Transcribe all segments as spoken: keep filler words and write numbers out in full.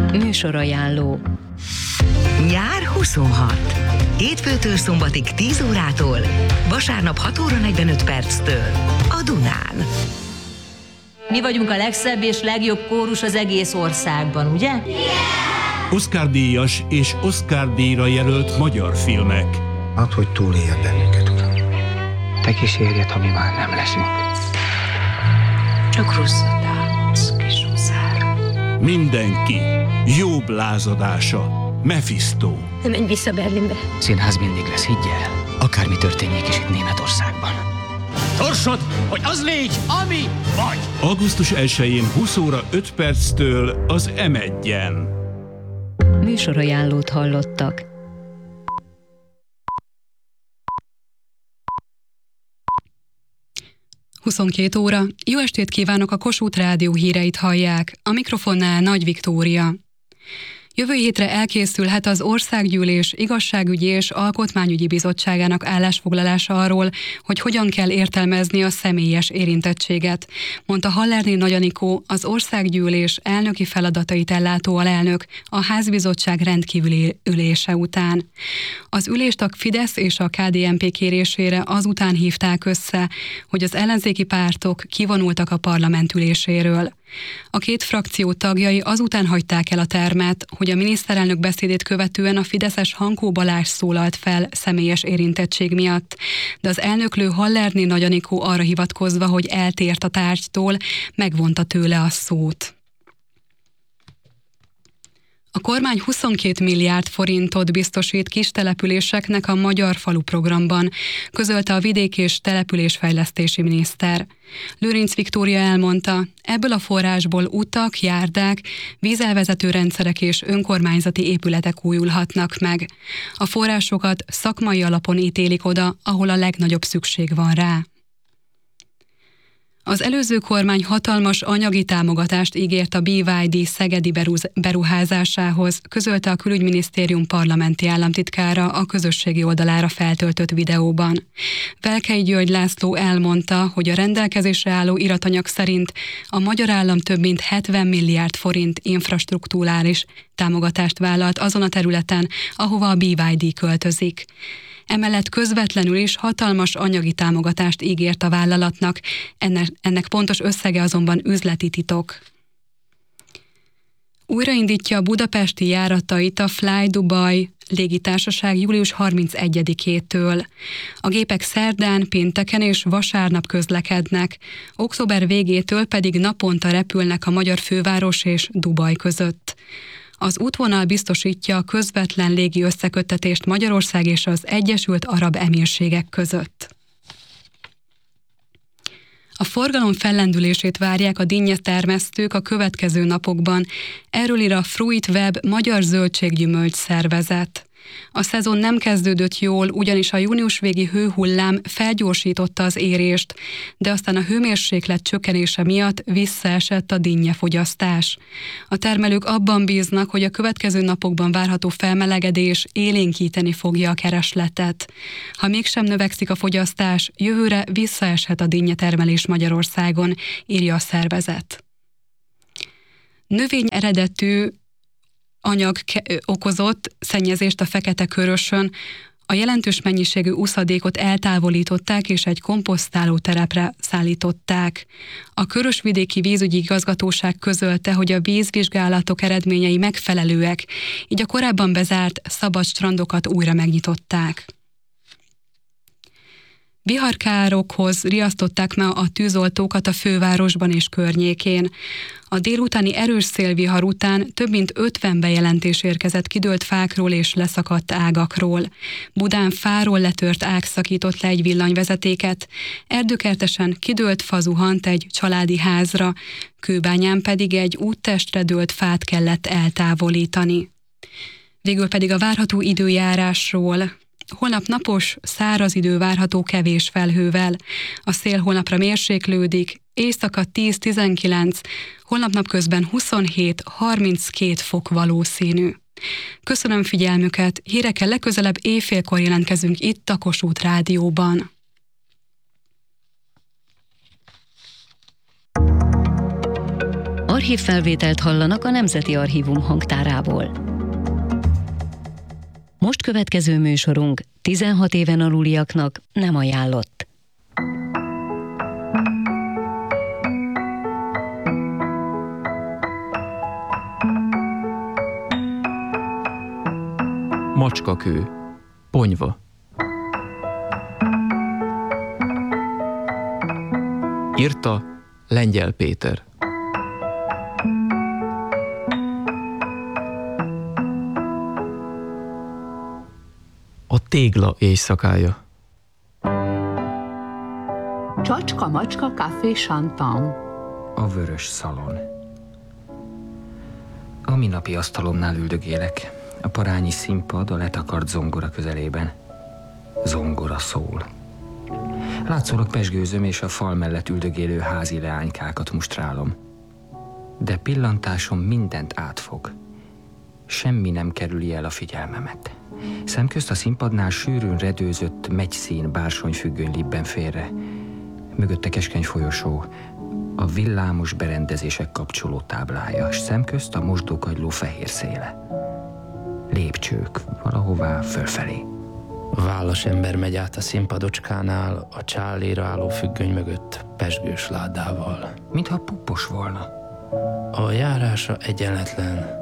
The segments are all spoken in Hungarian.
Műsorajánló. Nyár huszonhat. Hétfőtől szombatig tíz órától, vasárnap hat óra negyvenöt perctől a Dunán. Mi vagyunk a legszebb és legjobb kórus az egész országban, ugye? Yeah! Oscar-díjas és Oscar-díjra jelölt magyar filmek. Add, hogy túléljed bennünket, uram. Te kísérjed, ha mi már nem leszünk. Csak rosszat álmodsz, kis húszár. Mindenki. Jobb lázadása. Mephisto. Nem menj vissza Berlinbe. Színház mindig lesz, higgyel. Akármi történjék is itt Németországban. Sorsod, hogy az légy, ami vagy! augusztus elsején húsz óra öt perctől az em egyen. Műsorajánlót hallottak. huszonkét óra. Jó estét kívánok, a Kossuth Rádió híreit hallják. A mikrofonnál Nagy Viktória. Jövő hétre elkészülhet az Országgyűlés Igazságügyi és Alkotmányügyi Bizottságának állásfoglalása arról, hogy hogyan kell értelmezni a személyes érintettséget, mondta Hallerné Nagy Anikó, az Országgyűlés elnöki feladatait ellátó alelnök a Házbizottság rendkívüli ülése után. Az ülést a Fidesz és a ká dé en pé kérésére azután hívták össze, hogy az ellenzéki pártok kivonultak a parlament üléséről. A két frakció tagjai azután hagyták el a termet, hogy a miniszterelnök beszédét követően a fideszes Hankó Balázs szólalt fel személyes érintettség miatt, de az elnöklő Hallerné Nagy Anikó arra hivatkozva, hogy eltért a tárgytól, megvonta tőle a szót. A kormány huszonkét milliárd forintot biztosít kis településeknek a Magyar Falu programban, közölte a vidék- és településfejlesztési miniszter. Lőrinc Viktória elmondta, ebből a forrásból utak, járdák, vízelvezető rendszerek és önkormányzati épületek újulhatnak meg. A forrásokat szakmai alapon ítélik oda, ahol a legnagyobb szükség van rá. Az előző kormány hatalmas anyagi támogatást ígért a bé vé dé szegedi beruházásához, közölte a Külügyminisztérium parlamenti államtitkára a közösségi oldalára feltöltött videóban. Velkei György László elmondta, hogy a rendelkezésre álló iratanyag szerint a magyar állam több mint hetven milliárd forint infrastrukturális támogatást vállalt azon a területen, ahova a bé vé dé költözik. Emellett közvetlenül is hatalmas anyagi támogatást ígért a vállalatnak, ennek, ennek pontos összege azonban üzleti titok. Újraindítja a budapesti járatait a Fly Dubai légitársaság július harmincegyedikétől. A gépek szerdán, pénteken és vasárnap közlekednek, október végétől pedig naponta repülnek a magyar főváros és Dubaj között. Az útvonal biztosítja a közvetlen légi összeköttetést Magyarország és az Egyesült Arab Emírségek között. A forgalom fellendülését várják a dinnyetermesztők a következő napokban. Erről ír a Fruit Web Magyar Zöldséggyümölcs Szervezet. A szezon nem kezdődött jól, ugyanis a június végi hőhullám felgyorsította az érést, de aztán a hőmérséklet csökkenése miatt visszaesett a dinnyefogyasztás. A termelők abban bíznak, hogy a következő napokban várható felmelegedés élénkíteni fogja a keresletet. Ha mégsem növekszik a fogyasztás, jövőre visszaeshet a dinnyetermelés Magyarországon, írja a szervezet. Növény eredetű anyag ke- okozott szennyezést a Fekete-Körösön. A jelentős mennyiségű uszadékot eltávolították és egy komposztáló terepre szállították. A Körösvidéki Vízügyi Igazgatóság közölte, hogy a vízvizsgálatok eredményei megfelelőek, így a korábban bezárt szabad strandokat újra megnyitották. Viharkárokhoz riasztották ma a tűzoltókat a fővárosban és környékén. A délutáni erős szélvihar után több mint ötven bejelentés érkezett kidőlt fákról és leszakadt ágakról. Budán fáról letört ág szakított le egy villanyvezetéket, Erdőkertesen kidőlt fa zuhant egy családi házra, Kőbányán pedig egy úttestre dőlt fát kellett eltávolítani. Végül pedig a várható időjárásról. Holnap napos, száraz idő várható kevés felhővel. A szél holnapra mérséklődik, éjszaka tíz-tizenkilenc, holnap napközben huszonhét-harminckét fok valószínű. Köszönöm figyelmüket, hírekkel legközelebb éjfélkor jelentkezünk itt a Kossuth Rádióban. Archívfelvételt hallanak a Nemzeti Archívum hangtárából. Most következő műsorunk tizenhat éven aluliaknak nem ajánlott. Macskakő, Ponyva. Írta Lengyel Péter. A tégla éjszakája. Csacska, macska, café, champagne. A vörös szalon. A minapi asztalomnál üldögélek. A parányi színpad a letakart zongora közelében. Zongora szól. Látszólag pezsgőzöm, és a fal mellett üldögélő házi leánykákat mustrálom. De pillantásom mindent átfog. Semmi nem kerüli el a figyelmemet. Szemközt a színpadnál sűrűn redőzött megyszín bársonyfüggöny libben félre. Mögötte keskeny folyosó, a villámos berendezések kapcsoló táblája, s szemközt a mosdókagyló fehér széle. Lépcsők valahová fölfelé. Válas ember megy át a színpadocskánál, a csáléra álló függöny mögött pezsgős ládával. Mintha puppos volna. A járása egyenletlen.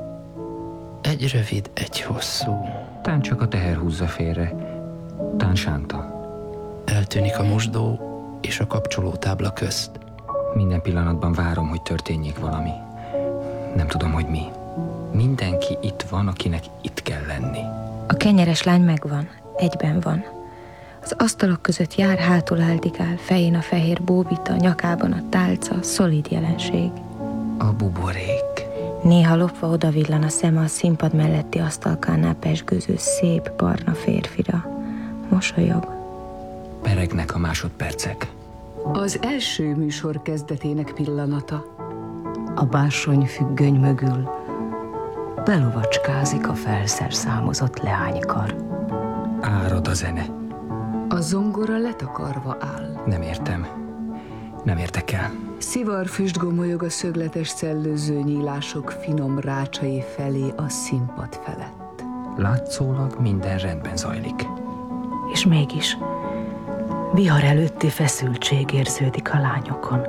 Egy rövid, egy hosszú. Tán csak a teher húzza félre. Tán sánta. Eltűnik a mosdó és a kapcsoló tábla közt. Minden pillanatban várom, hogy történjék valami. Nem tudom, hogy mi. Mindenki itt van, akinek itt kell lenni. A kenyeres lány megvan, egyben van. Az asztalok között jár, hátul áldigál, fején a fehér bóbita, nyakában a tálca, szolid jelenség. A buborék. Néha lopva odavillan a szeme a színpad melletti asztalkánál pezsgőző szép barna férfira. Mosolyog. Peregnek a másodpercek. Az első műsor kezdetének pillanata. A bársonyfüggöny mögül belovacskázik a felszerszámozott leánykar. Árad a zene. A zongora letakarva áll. Nem értem. Nem értek el. Szivarfüst gomolyog a szögletes szellőző nyílások finom rácsai felé a színpad felett. Látszólag minden rendben zajlik. És mégis vihar előtti feszültség érződik a lányokon,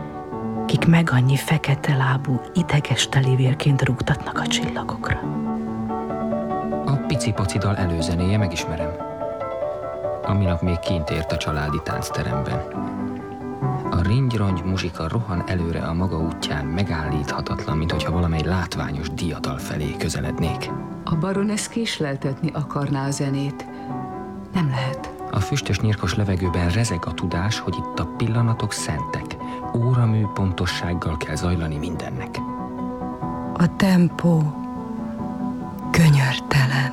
kik meg annyi fekete lábú, ideges telivérként rúgtatnak a csillagokra. A pici-paci dal előzenéje megismerem. A minap még kint ért a családi táncteremben. A ringy-rongy muzsika rohan előre a maga útján, megállíthatatlan, minthogyha valamely látványos diadal felé közelednék. A baronesz késleltetni akarná a zenét. Nem lehet. A füstös nyírkos levegőben rezeg a tudás, hogy itt a pillanatok szentek. Óramű pontossággal kell zajlani mindennek. A tempó könyörtelen.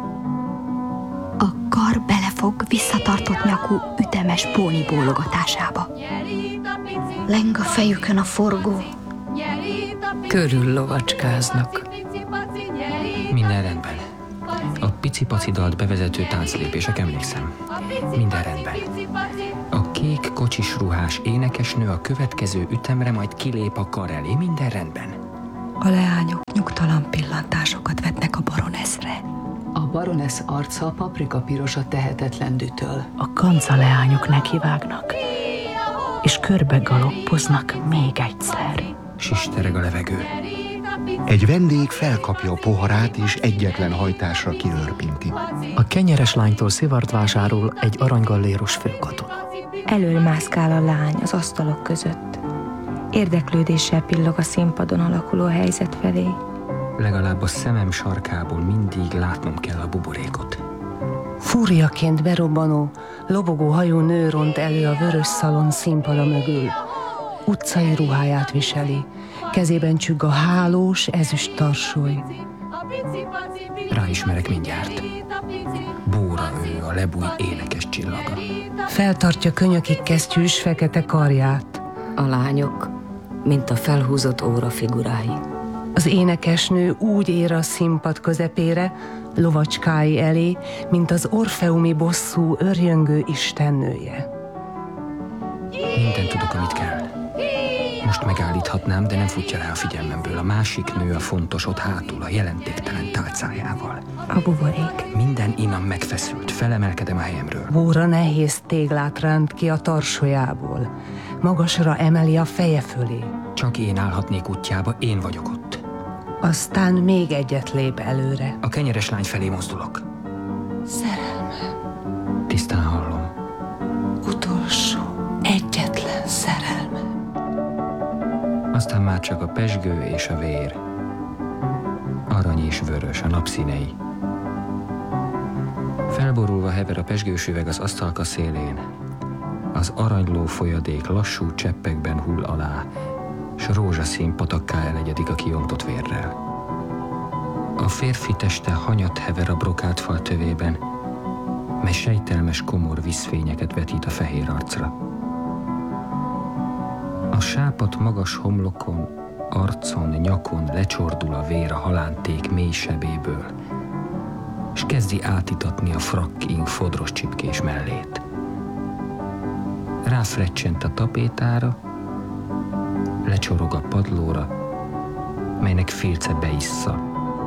A kar belefog visszatartott nyakú ütemes póni bólogatásába. Leng a fejükön a forgó. Körül lovacskáznak. Minden rendben. A pici-paci dalt bevezető tánclépések, emlékszem. Minden rendben. A kék kocsis ruhás énekesnő a következő ütemre majd kilép a kar elé. Minden rendben. A leányok nyugtalan pillantásokat vetnek a baroneszre. A baronesz arca paprikapiros a tehetetlen dühtől. A kanca leányok nekivágnak, és körbe galoppoznak még egyszer. Sistereg a levegő. Egy vendég felkapja a poharát, és egyetlen hajtásra kiörpinti. A kenyeres lánytól szivart vásárol egy aranygalléros főkatona. Elől mászkál a lány az asztalok között. Érdeklődéssel pillog a színpadon alakuló helyzet felé. Legalább a szemem sarkából mindig látnom kell a buborékot. Fúriaként berobbanó, lobogó hajú nő ront elő a vörös szalon színpada mögül. Utcai ruháját viseli, kezében csügg a hálós ezüst tarsoly. Ráismerek mindjárt. Bóra ő, a lebúj énekes csillaga. Feltartja könyökig kesztyűs fekete karját. A lányok, mint a felhúzott óra figurái. Az énekesnő úgy ér a színpad közepére, lovacskái elé, mint az orfeumi bosszú örjöngő istennője. Mindent tudok, amit kell. Most megállíthatnám, de nem futja rá a figyelmemből. A másik nő a fontos, ott hátul, a jelentéktelen tálcájával. A buborék. Minden inam megfeszült, felemelkedem a helyemről. Bóra nehéz téglát ránt ki a tarsolyából. Magasra emeli a feje fölé. Csak én állhatnék útjába, én vagyok ott. Aztán még egyet lép előre. A kenyeres lány felé mozdulok. Szerelme. Tisztán hallom. Utolsó, egyetlen szerelme. Aztán már csak a pezsgő és a vér. Arany és vörös, a napszínei. Felborulva hever a pezsgős üveg az asztalka szélén. Az aranyló folyadék lassú cseppekben hull alá, s rózsaszín patakká elegyedik a kiontott vérrel. A férfi teste hanyat hever a brokált fal tövében, mely sejtelmes komor vízfényeket vetít a fehér arcra. A sápadt magas homlokon, arcon, nyakon lecsordul a vér a halánték mély sebéből, s kezdi átitatni a frakking fodros csipkés mellét. Ráfrecsent a tapétára, lecsorog a padlóra, melynek filce beissza,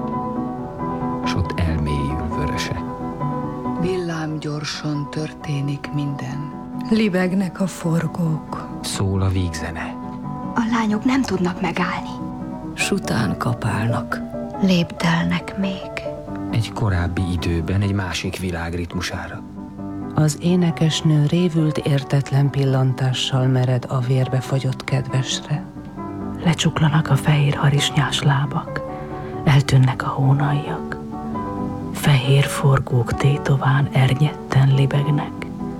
s ott elmélyül vöröse. Villám gyorsan történik minden. Libegnek a forgók. Szól a vígzene. A lányok nem tudnak megállni. Sután kapálnak. Lépdelnek még. Egy korábbi időben egy másik világ ritmusára. Az énekesnő révült értetlen pillantással mered a vérbe fagyott kedvesre. Lecsuklanak a fehér harisnyás lábak, eltűnnek a hónaljak. Fehér forgók tétován ernyetten libegnek.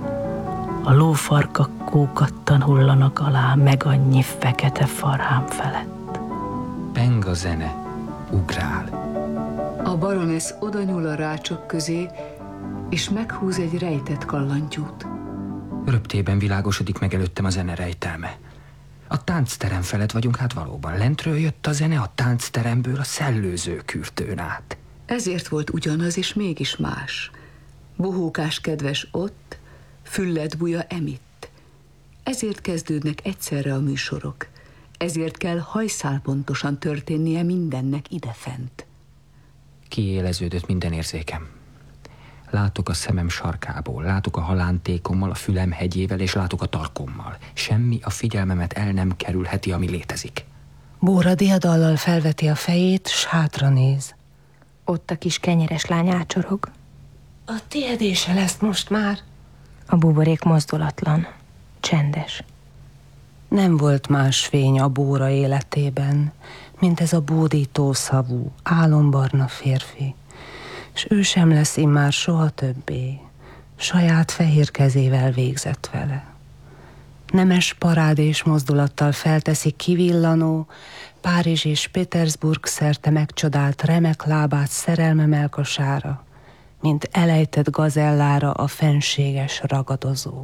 A lófarkak kókattan hullanak alá meg annyi fekete farhám felett. Peng a zene, ugrál. A baronesz oda nyúl a rácsok közé, és meghúz egy rejtett kallantyút. Röptében világosodik meg előttem a zene rejtelme. A táncterem felett vagyunk hát valóban. Lentről jött a zene, a táncteremből a szellőző kürtőn át. Ezért volt ugyanaz, és mégis más. Bohókás kedves ott, füllet buja emitt. Ezért kezdődnek egyszerre a műsorok. Ezért kell hajszálpontosan történnie mindennek idefent. Kiéleződött minden érzékem. Látok a szemem sarkából, látok a halántékommal, a fülem hegyével, és látok a tarkommal. Semmi a figyelmemet el nem kerülheti, ami létezik. Bóra diadallal felveti a fejét, s hátra néz. Ott a kis kenyeres lány ácsorog. A tiedése lesz most már. A buborék mozdulatlan, csendes. Nem volt más fény a Bóra életében, mint ez a bódító szavú, álombarna férfi. S ő sem lesz immár soha többé, saját fehér kezével végzett vele. Nemes parádés mozdulattal felteszi kivillanó, Párizs és Petersburg szerte megcsodált remek lábát szerelme melkasára, mint elejtett gazellára a fenséges ragadozó.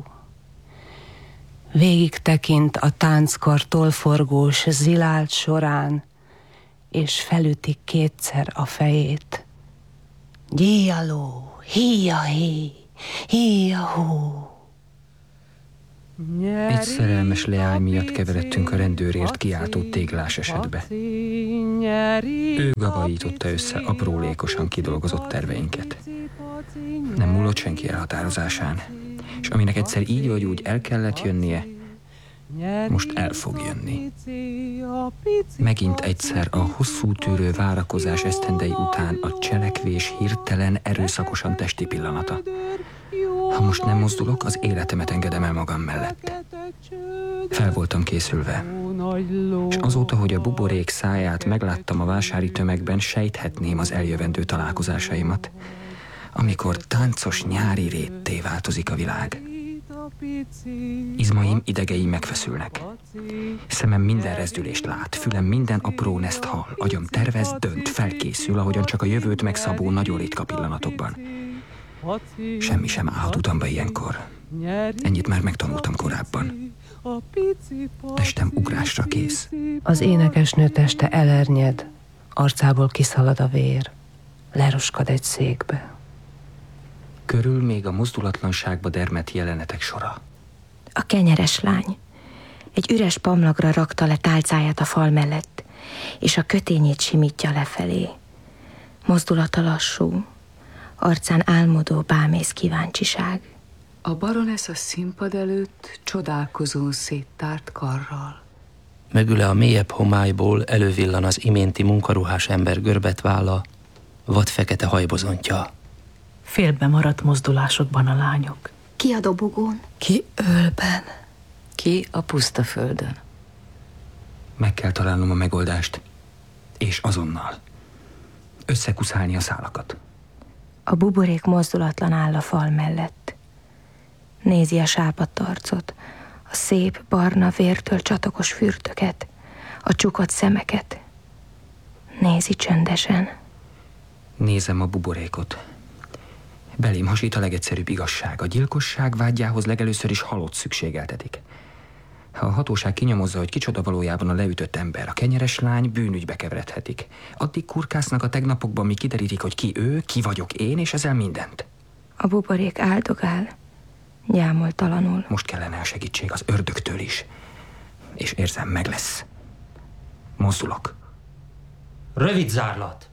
Végig tekint a tánckartól forgós zilált során, és felüti kétszer a fejét. Gyíjaló, híja-hí, híja-hó. Egy szerelmes leány miatt keveredtünk a rendőrért kiáltó téglás esetbe. Ő gavajította össze aprólékosan kidolgozott terveinket. Nem múlott senki elhatározásán, és aminek egyszer így vagy úgy el kellett jönnie, most el fog jönni. Megint egyszer a hosszú tűrő várakozás esztendei után a cselekvés hirtelen, erőszakosan testi pillanata. Ha most nem mozdulok, az életemet engedem el magam mellett. Fel voltam készülve, és azóta, hogy a buborék száját megláttam a vásári tömegben, sejthetném az eljövendő találkozásaimat, amikor táncos nyári rétté változik a világ. Izmaim, idegeim megfeszülnek. Szemem minden rezdülést lát, fülem minden apró neszt hall, agyam tervez, dönt, felkészül, ahogyan csak a jövőt megszabó nagyon ritka pillanatokban. Semmi sem állhat utamba ilyenkor. Ennyit már megtanultam korábban. Testem ugrásra kész. Az énekesnő teste elernyed, arcából kiszalad a vér, leroskad egy székbe. Körül még a mozdulatlanságba dermedt jelenetek sora. A kenyeres lány. Egy üres pamlagra rakta le tálcáját a fal mellett, és a kötényét simítja lefelé. Mozdulata lassú, arcán álmodó bámész kíváncsiság. A baronesz a színpad előtt csodálkozón széttárt karral. Mögüle a mélyebb homályból elővillan az iménti munkaruhás ember görbet válla, vadfekete hajbozontja. Félbe maradt mozdulásokban a lányok. Ki a dobogón? Ki ölben? Ki a puszta földön? Meg kell találnom a megoldást. És azonnal. Összekuszálni a szálakat. A buborék mozdulatlan áll a fal mellett. Nézi a sápadt arcot, a szép, barna, vértől csatokos fürtöket, a csukott szemeket. Nézi csöndesen. Nézem a buborékot. Belém hasít a legegyszerűbb igazság. A gyilkosság vágyához legelőször is halott szükségeltetik. Ha a hatóság kinyomozza, hogy kicsoda valójában a leütött ember, a kenyeres lány bűnügybe keveredhetik. Addig kurkásznak a tegnapokban, mi kiderítik, hogy ki ő, ki vagyok én, és ezzel mindent. A buborék áldogál, gyámoltalanul. Most kellene a segítség az ördögtől is. És érzem, meg lesz. Mozdulok. Rövid zárlat.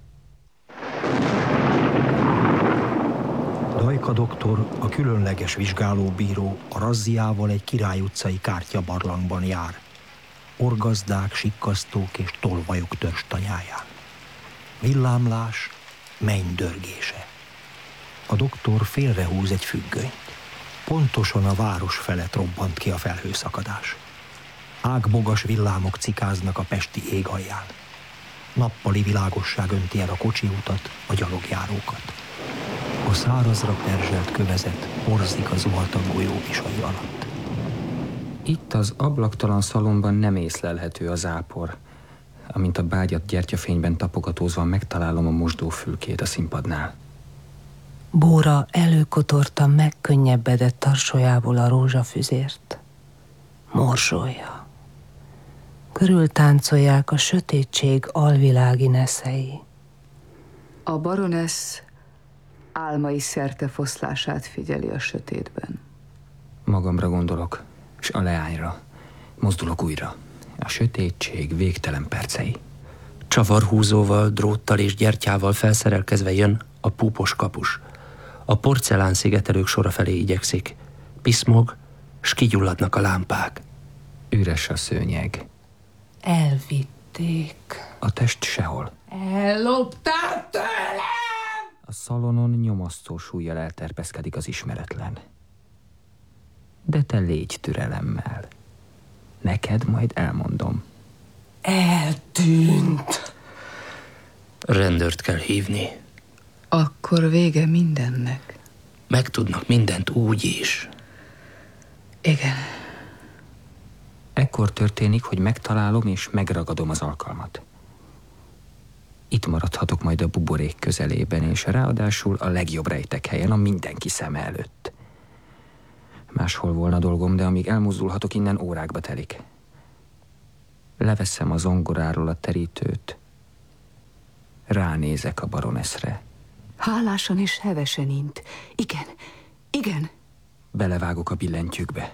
Dajka doktor, a különleges vizsgálóbíró a razziával egy Király utcai kártyabarlangban jár. Orgazdák, sikkasztók és tolvajok törstanyáján. Villámlás, mennydörgése. A doktor félrehúz egy függönyt. Pontosan a város felett robbant ki a felhőszakadás. Ágbogas villámok cikáznak a pesti ég alján. Nappali világosság önti el a kocsiutat, a gyalogjárókat. A szárazra perzselt kövezet porzik a zuhatag golyó visai alatt. Itt az ablaktalan szalomban nem észlelhető a zápor. Amint a bágyat gyertyafényben tapogatózva megtalálom a mosdófülkét a színpadnál. Bóra előkotorta megkönnyebbedett tarsolyából a rózsafüzért. Morzsolja. Körültáncolják a sötétség alvilági neszei. A baronesz álmai szertefoszlását figyeli a sötétben. Magamra gondolok, s a leányra. Mozdulok újra. A sötétség végtelen percei. Csavarhúzóval, dróttal és gyertyával felszerelkezve jön a púpos kapus. A porcelán szigetelők sora felé igyekszik. Piszmog, s kigyulladnak a lámpák. Üres a szőnyeg. Elvitték. A test sehol. Ellopták tőlem! A szalonon nyomasztó súllyal elterpeszkedik az ismeretlen. De te légy türelemmel. Neked majd elmondom. Eltűnt. Rendőrt kell hívni. Akkor vége mindennek. Megtudnak mindent úgy is. Igen. Ekkor történik, hogy megtalálom és megragadom az alkalmat. Itt maradhatok majd a buborék közelében, és ráadásul a legjobb rejtek helyen, a mindenki szeme előtt. Máshol volna dolgom, de amíg elmozdulhatok, innen órákba telik. Leveszem a zongoráról a terítőt. Ránézek a baroneszre. Hálásan és hevesen int. Igen, igen. Belevágok a billentyűkbe.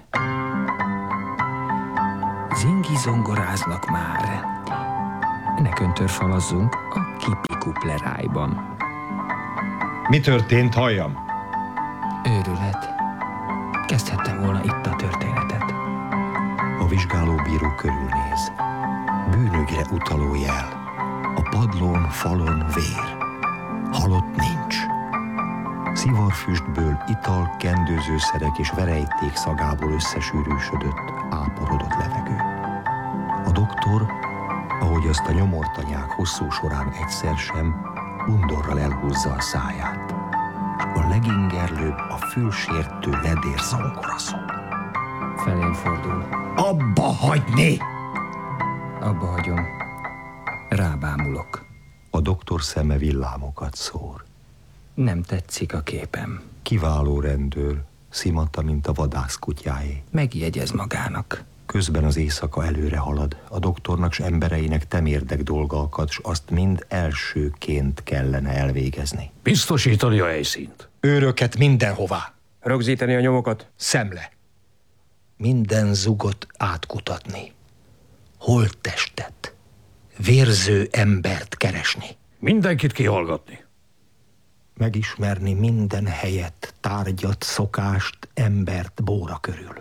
Zingi zongoráznak már. Ne köntörfalazzunk a kipikuplerájban. Mi történt, halljam? Őrület. Kezdhettem volna itt a történetet. A vizsgálóbíró körülnéz. Bűnögyre utaló jel. A padlón, falon vér. Halott nincs. Szivarfüstből ital, kendőzőszerek és verejték szagából összesűrűsödött, áporodott levegő. A doktor, ahogy azt a nyomortanyák hosszú során egyszer sem, undorral elhúzza a száját. A legingerlőbb a fülsértő ledér zongoraszó. Felén fordul. Abba hagyni! Abba hagyom. Rábámulok. A doktor szeme villámokat szór. Nem tetszik a képem. Kiváló rendőr, szimatta, mint a vadász kutyáé. Megjegyez magának. Közben az éjszaka előre halad, a doktornak s embereinek temérdek dolga akad, s azt mind elsőként kellene elvégezni. Biztosítani a helyszínt. Őröket mindenhová. Rögzíteni a nyomokat. Szemle. minden zugot átkutatni, holttestet, vérző embert keresni. Mindenkit kihallgatni. Megismerni minden helyet, tárgyat, szokást, embert bóra körül.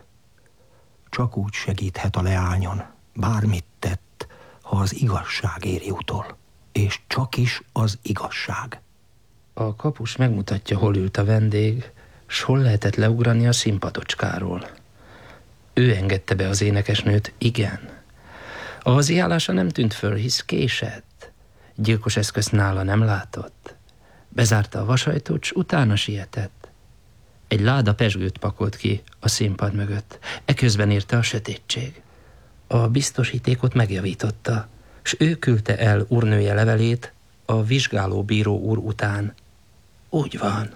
Csak úgy segíthet a leányon, bármit tett, ha az igazság éri utol. És csak is az igazság. A kapus megmutatja, hol ült a vendég, s hol lehetett leugrani a színpadocskáról. Ő engedte be az énekesnőt, igen. A haziállása nem tűnt föl, hisz késett. Gyilkos eszközt nála nem látott. Bezárta a vasajtót, s utána sietett. Egy láda pezsgőt pakolt ki a színpad mögött. Eközben érte a sötétség. A biztosítékot megjavította, s ő küldte el úrnője levelét a vizsgálóbíró úr után. Úgy van.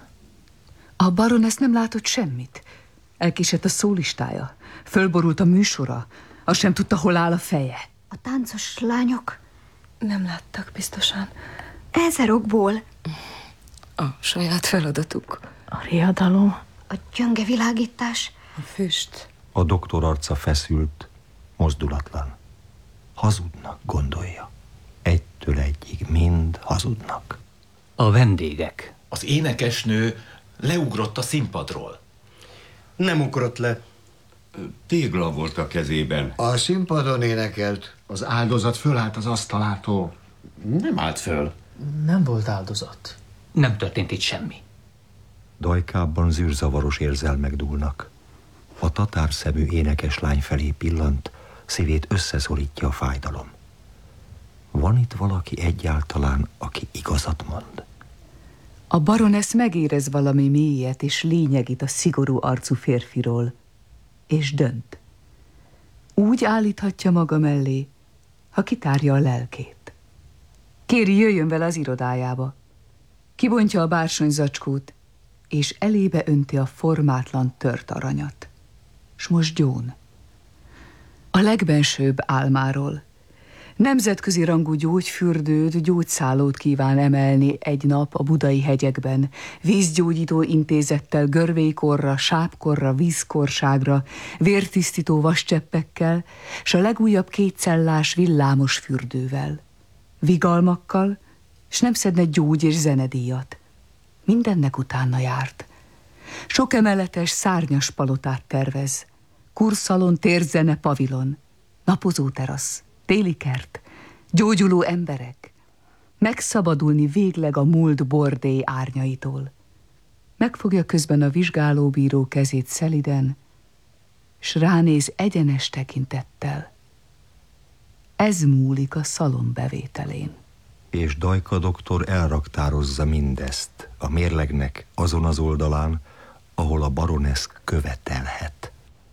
A baronesz nem látott semmit. Elkésett a szólistája. Fölborult a műsora. Azt sem tudta, hol áll a feje. A táncos lányok? Nem láttak biztosan. Ezer okból. A saját feladatuk. A riadalom. A gyönge világítás. A füst. A doktor arca feszült, mozdulatlan. Hazudnak, gondolja. Egytől egyig mind hazudnak. A vendégek. Az énekesnő leugrott a színpadról. Nem ugrott le. Tégla volt a kezében. A színpadon énekelt. Az áldozat fölállt az asztalától. Nem állt föl. Nem volt áldozat. Nem történt itt semmi. Dajkában zűrzavaros érzelmek dúlnak. A tatárszemű énekeslány felé pillant, szívét összeszorítja a fájdalom. Van itt valaki egyáltalán, aki igazat mond? A baronesz megérez valami mélyet és lényegit a szigorú arcú férfiról, és dönt. Úgy állíthatja maga mellé, ha kitárja a lelkét. Kéri, jöjjön vele az irodájába. Kibontja a bársonyzacskót, és elébe önti a formátlan tört aranyat. S most gyón. A legbensőbb álmáról. Nemzetközi rangú gyógyfürdőt, gyógyszállót kíván emelni egy nap a budai hegyekben, vízgyógyító intézettel, görvékorra, sápkorra, vízkorságra, vértisztító vascseppekkel, s a legújabb kétcellás villámos fürdővel. Vigalmakkal, s nem szedne gyógy- és zenedíjat. Mindennek utána járt. Sok emeletes szárnyas palotát tervez. Kurszalon, térzene, pavilon, napozó terasz, téli kert, gyógyuló emberek. Megszabadulni végleg a múlt bordély árnyaitól. Megfogja közben a vizsgálóbíró kezét szeliden, s ránéz egyenes tekintettel. Ez múlik a szalon bevételén. És Dajka doktor elraktározza mindezt a mérlegnek azon az oldalán, ahol a baronesz követelhet.